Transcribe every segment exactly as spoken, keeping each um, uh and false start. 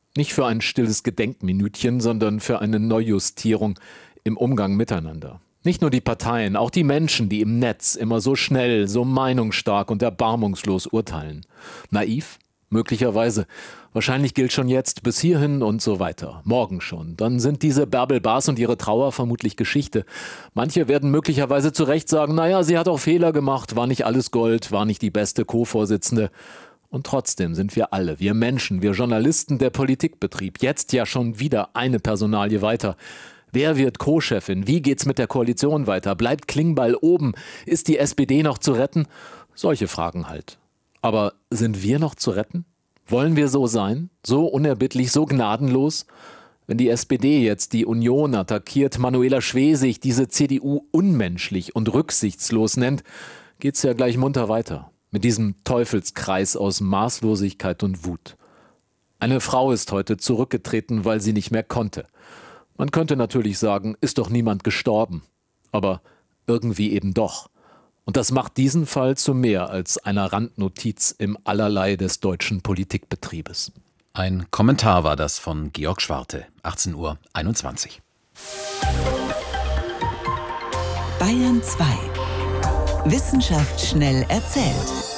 Nicht für ein stilles Gedenkminütchen, sondern für eine Neujustierung im Umgang miteinander. Nicht nur die Parteien, auch die Menschen, die im Netz immer so schnell, so meinungsstark und erbarmungslos urteilen. Naiv? Möglicherweise. Wahrscheinlich gilt schon jetzt bis hierhin und so weiter. Morgen schon. Dann sind diese Bärbel Baas und ihre Trauer vermutlich Geschichte. Manche werden möglicherweise zu Recht sagen, naja, sie hat auch Fehler gemacht, war nicht alles Gold, war nicht die beste Co-Vorsitzende. Und trotzdem sind wir alle, wir Menschen, wir Journalisten, der Politikbetrieb, jetzt ja schon wieder eine Personalie weiter. Wer wird Co-Chefin? Wie geht's mit der Koalition weiter? Bleibt Klingbeil oben? Ist die S P D noch zu retten? Solche Fragen halt. Aber sind wir noch zu retten? Wollen wir so sein? So unerbittlich, so gnadenlos? Wenn die S P D jetzt die Union attackiert, Manuela Schwesig diese C D U unmenschlich und rücksichtslos nennt, geht's ja gleich munter weiter. Mit diesem Teufelskreis aus Maßlosigkeit und Wut. Eine Frau ist heute zurückgetreten, weil sie nicht mehr konnte. Man könnte natürlich sagen, ist doch niemand gestorben. Aber irgendwie eben doch. Und das macht diesen Fall zu mehr als einer Randnotiz im Allerlei des deutschen Politikbetriebes. Ein Kommentar war das von Georg Schwarte, achtzehn Uhr einundzwanzig. Bayern zwei. Wissenschaft schnell erzählt.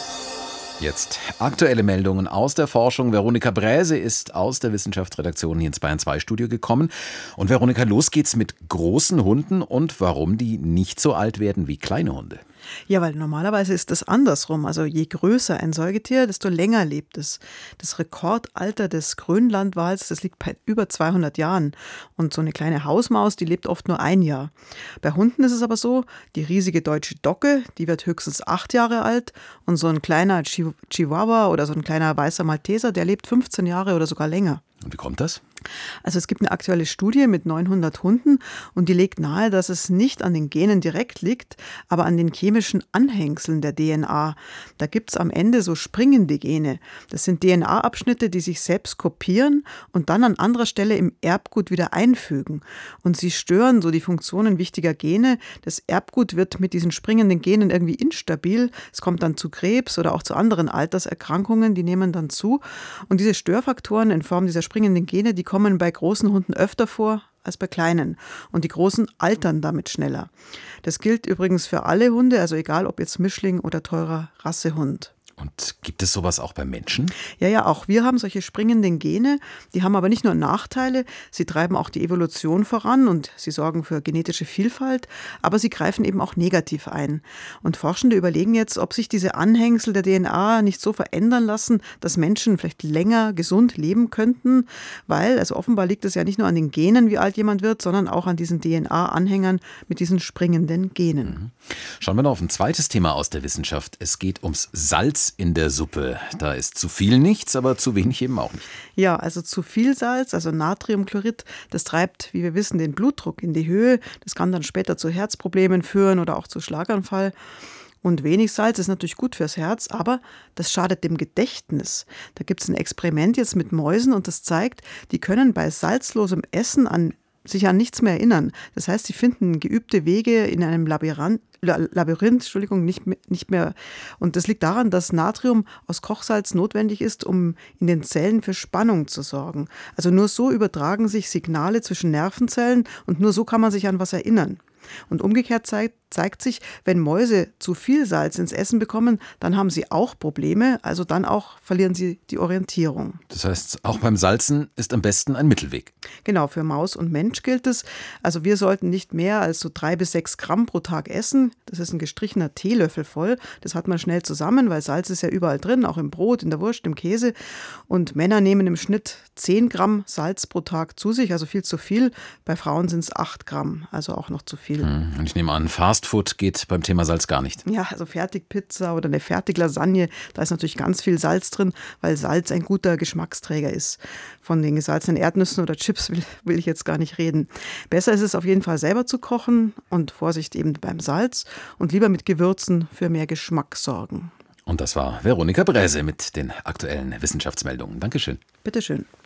Jetzt aktuelle Meldungen aus der Forschung. Veronika Bräse ist aus der Wissenschaftsredaktion hier ins Bayern zwei Studio gekommen. Und Veronika, los geht's mit großen Hunden und warum die nicht so alt werden wie kleine Hunde. Ja, weil normalerweise ist das andersrum. Also je größer ein Säugetier, desto länger lebt es. Das Rekordalter des Grönlandwals, das liegt bei über zweihundert Jahren. Und so eine kleine Hausmaus, die lebt oft nur ein Jahr. Bei Hunden ist es aber so, die riesige deutsche Dogge, die wird höchstens acht Jahre alt. Und so ein kleiner Chi- Chihuahua oder so ein kleiner weißer Malteser, der lebt fünfzehn Jahre oder sogar länger. Und wie kommt das? Also es gibt eine aktuelle Studie mit neunhundert Hunden und die legt nahe, dass es nicht an den Genen direkt liegt, aber an den chemischen Anhängseln der D N A. Da gibt es am Ende so springende Gene. Das sind D N A-Abschnitte, die sich selbst kopieren und dann an anderer Stelle im Erbgut wieder einfügen. Und sie stören so die Funktionen wichtiger Gene. Das Erbgut wird mit diesen springenden Genen irgendwie instabil. Es kommt dann zu Krebs oder auch zu anderen Alterserkrankungen, die nehmen dann zu. Und diese Störfaktoren in Form dieser springenden Gene, die kommen bei großen Hunden öfter vor als bei kleinen. Und die Großen altern damit schneller. Das gilt übrigens für alle Hunde, also egal ob jetzt Mischling oder teurer Rassehund. Und gibt es sowas auch bei Menschen? Ja, ja, auch wir haben solche springenden Gene. Die haben aber nicht nur Nachteile, sie treiben auch die Evolution voran und sie sorgen für genetische Vielfalt, aber sie greifen eben auch negativ ein. Und Forschende überlegen jetzt, ob sich diese Anhängsel der D N A nicht so verändern lassen, dass Menschen vielleicht länger gesund leben könnten, weil, also offenbar liegt es ja nicht nur an den Genen, wie alt jemand wird, sondern auch an diesen D N A-Anhängern mit diesen springenden Genen. Schauen wir noch auf ein zweites Thema aus der Wissenschaft. Es geht ums Salz in der Suppe. Da ist zu viel nichts, aber zu wenig eben auch nicht. Ja, also zu viel Salz, also Natriumchlorid, das treibt, wie wir wissen, den Blutdruck in die Höhe. Das kann dann später zu Herzproblemen führen oder auch zu Schlaganfall. Und wenig Salz ist natürlich gut fürs Herz, aber das schadet dem Gedächtnis. Da gibt es ein Experiment jetzt mit Mäusen und das zeigt, die können bei salzlosem Essen an sich an nichts mehr erinnern. Das heißt, sie finden geübte Wege in einem Labyrinth, Labyrinth, Entschuldigung, nicht mehr, nicht mehr. Und das liegt daran, dass Natrium aus Kochsalz notwendig ist, um in den Zellen für Spannung zu sorgen. Also nur so übertragen sich Signale zwischen Nervenzellen und nur so kann man sich an was erinnern. Und umgekehrt zeigt, zeigt sich, wenn Mäuse zu viel Salz ins Essen bekommen, dann haben sie auch Probleme, also dann auch verlieren sie die Orientierung. Das heißt, auch beim Salzen ist am besten ein Mittelweg. Genau, für Maus und Mensch gilt es. Also wir sollten nicht mehr als so drei bis sechs Gramm pro Tag essen. Das ist ein gestrichener Teelöffel voll. Das hat man schnell zusammen, weil Salz ist ja überall drin, auch im Brot, in der Wurst, im Käse. Und Männer nehmen im Schnitt zehn Gramm Salz pro Tag zu sich, also viel zu viel. Bei Frauen sind es acht Gramm, also auch noch zu viel. Und ich nehme an, Fastfood geht beim Thema Salz gar nicht. Ja, also Fertigpizza oder eine Fertiglasagne, da ist natürlich ganz viel Salz drin, weil Salz ein guter Geschmacksträger ist. Von den gesalzenen Erdnüssen oder Chips will, will ich jetzt gar nicht reden. Besser ist es auf jeden Fall selber zu kochen und Vorsicht eben beim Salz und lieber mit Gewürzen für mehr Geschmack sorgen. Und das war Veronika Bräse mit den aktuellen Wissenschaftsmeldungen. Dankeschön. Bitteschön.